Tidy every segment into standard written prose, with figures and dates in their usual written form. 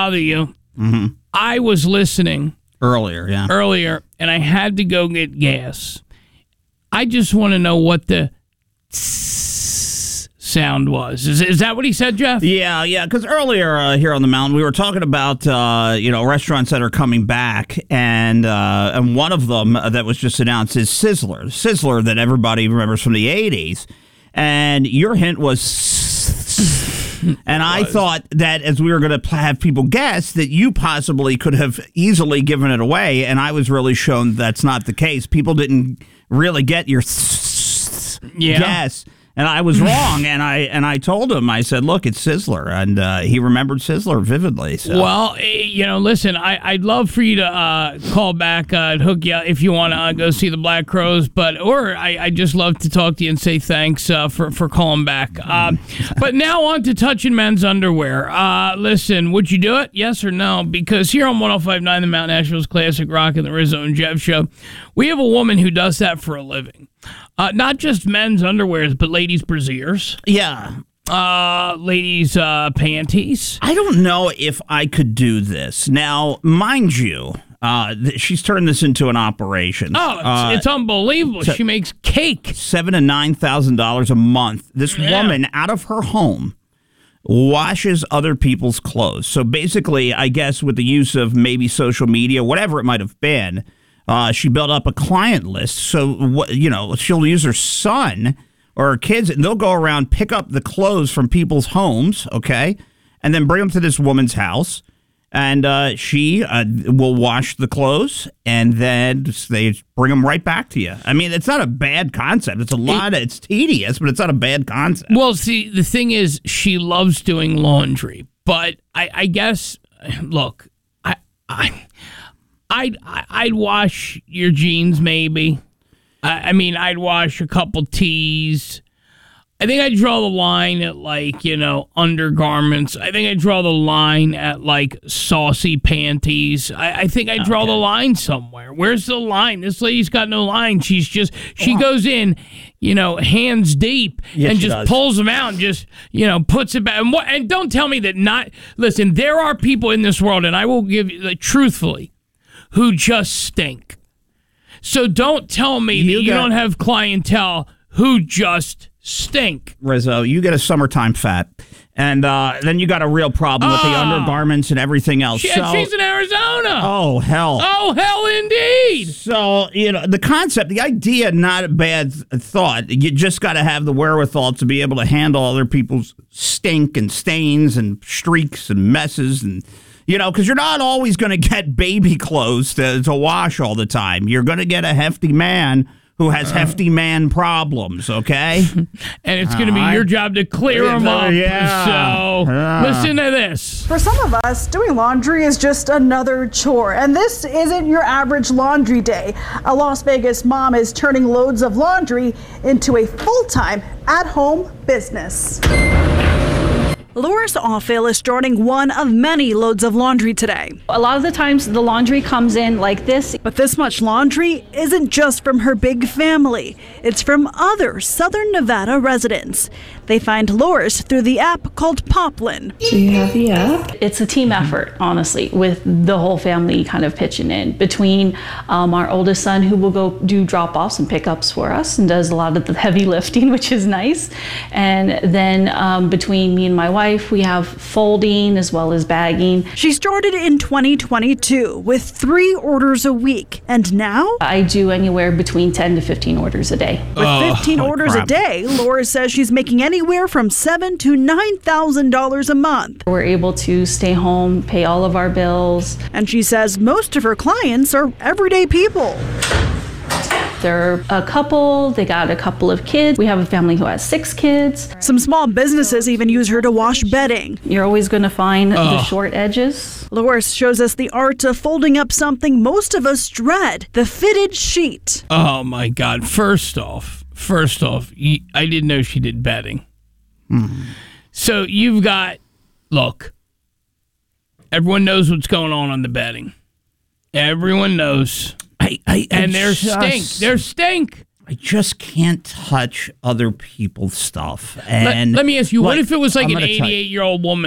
bother you. I was listening Earlier, and I had to go get gas. I just want to know what the sound was. Is that what he said, Jeff? Yeah, because earlier here on the mountain, we were talking about, restaurants that are coming back, and one of them that was just announced is Sizzler. Sizzler that everybody remembers from the 80s. And your hint was... And I thought that as we were going to have people guess that you possibly could have easily given it away, and I was really shown that's not the case. People didn't really get your guess. And I was wrong, and I told him, I said, look, it's Sizzler, and he remembered Sizzler vividly. So. Well, listen, I'd love for you to call back and hook you if you want to go see the Black Crowes, or I just love to talk to you and say thanks for calling back. But now on to touching men's underwear. Listen, would you do it? Yes or no? Because here on 105.9 The Mount Nashville's Classic Rock and the Rizzo and Jeff Show, we have a woman who does that for a living. Not just men's underwears, but ladies' brassieres. Yeah. Ladies' panties. I don't know if I could do this. Now, mind you, she's turned this into an operation. Oh, it's unbelievable. She makes cake. $7,000 to $9,000 a month. This woman, out of her home, washes other people's clothes. So basically, I guess with the use of maybe social media, whatever it might have been, she built up a client list. So, she'll use her son or her kids, and they'll go around, pick up the clothes from people's homes, okay, and then bring them to this woman's house. And she will wash the clothes, and then they bring them right back to you. I mean, it's not a bad concept. It's tedious, but it's not a bad concept. Well, see, the thing is, she loves doing laundry. But I guess, look, I'd wash your jeans, maybe. I'd wash a couple tees. I think I draw the line at, undergarments. I think I draw the line at, saucy panties. I think I draw the line somewhere. Where's the line? This lady's got no line. She goes in, hands deep, and just pulls them out and just, puts it back. And don't tell me that not... Listen, there are people in this world, and I will give you, truthfully, who just stink. So don't tell me that you don't have clientele who just stink. Rizzo, you get a summertime fat, and then you got a real problem with the undergarments and everything else. She's in Arizona. Oh, hell. Oh, hell indeed. So, the concept, the idea, not a bad thought. You just got to have the wherewithal to be able to handle other people's stink and stains and streaks and messes and... because you're not always going to get baby clothes to wash all the time. You're going to get a hefty man who has hefty man problems, okay? And it's going to be your job to clear them up. So listen to this. For some of us, doing laundry is just another chore. And this isn't your average laundry day. A Las Vegas mom is turning loads of laundry into a full-time at-home business. Loris Offill is starting one of many loads of laundry today. A lot of the times the laundry comes in like this. But this much laundry isn't just from her big family. It's from other Southern Nevada residents. They find Loris through the app called Poplin. So you have the app. It's a team effort, honestly, with the whole family kind of pitching in. Between our oldest son, who will go do drop-offs and pickups for us and does a lot of the heavy lifting, which is nice. And then between me and my wife, we have folding as well as bagging. She started in 2022 with 3 orders a week. And now? I do anywhere between 10 to 15 orders a day. With 15 orders a day, Loris says she's making anywhere from $7,000 to $9,000 a month. We're able to stay home, pay all of our bills. And she says most of her clients are everyday people. They're a couple, they got a couple of kids. We have a family who has 6 kids. Some small businesses even use her to wash bedding. You're always going to find the short edges. Loris shows us the art of folding up something most of us dread, the fitted sheet. Oh my God. First off, I didn't know she did bedding. So you've got, look, everyone knows what's going on the bedding. Everyone knows. And there's stink. I just can't touch other people's stuff. And let me ask you, what if it was like an 88-year-old woman?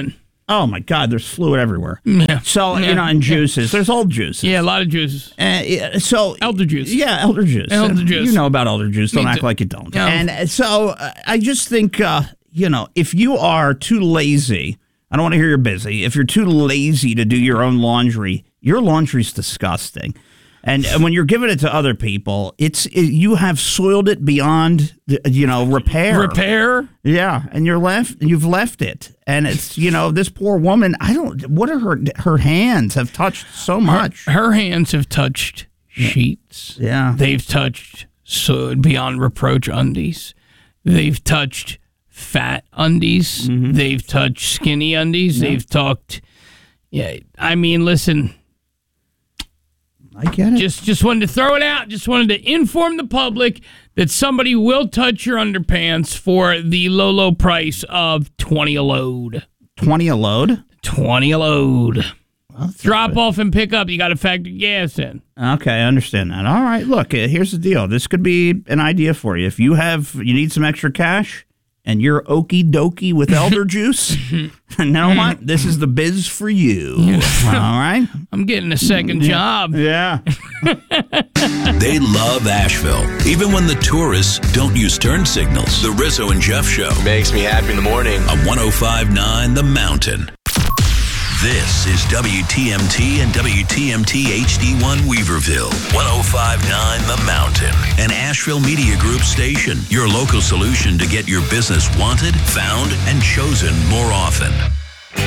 Oh my God, there's fluid everywhere. Yeah. So, and juices. There's old juices. Yeah, a lot of juices. So Elder juice. Yeah, elder juice. Elder juice. You know about elder juice. Don't act like you don't. No. And so I just think, if you are too lazy, I don't want to hear you're busy. If you're too lazy to do your own laundry, your laundry's disgusting. And when you're giving it to other people, you have soiled it beyond, repair. Repair? Yeah, and you've left it. And it's, this poor woman, what are her hands have touched so much. Her hands have touched sheets. Yeah. They've touched soiled beyond reproach undies. They've touched fat undies. Mm-hmm. They've touched skinny undies. Yeah. They've talked, listen. I get it. Just wanted to throw it out. Just wanted to inform the public that somebody will touch your underpants for the low price of $20 a load. 20 a load? 20 a load. Well, drop off and pick up. You got to factor gas in. Okay, I understand that. All right, look, here's the deal. This could be an idea for you. If you need some extra cash and you're okie dokie with elder juice, you know what? This is the biz for you. All right? I'm getting a second job. Yeah. They love Asheville, even when the tourists don't use turn signals. The Rizzo and Jeff Show. Makes me happy in the morning. On 105.9 The Mountain. This is WTMT and WTMT HD1 Weaverville. 105.9 The Mountain. An Asheville Media Group station. Your local solution to get your business wanted, found, and chosen more often.